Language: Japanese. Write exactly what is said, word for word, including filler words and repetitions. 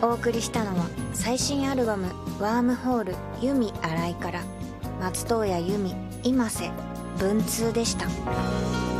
お送りしたのは最新アルバム「ワームホールユミ新井」から松任谷由実今瀬文通でした。